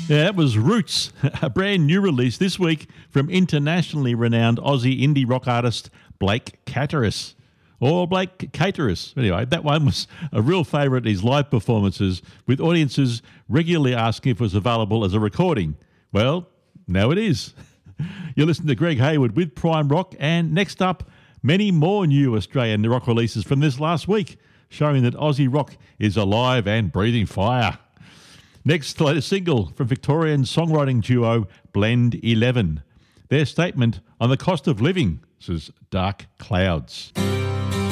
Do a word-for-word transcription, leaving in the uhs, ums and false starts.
Yeah, that was Roots, a brand new release this week from internationally renowned Aussie indie rock artist Blake Cateris. Or Blake Cateris. Anyway, that one was a real favourite at his live performances, with audiences regularly asking if it was available as a recording. Well, now it is. You're listening to Greg Hayward with Prime Rock, and next up, many more new Australian rock releases from this last week, showing that Aussie rock is alive and breathing fire. Next, the latest single from Victorian songwriting duo Blend eleven. Their statement on the cost of living, says Dark Clouds.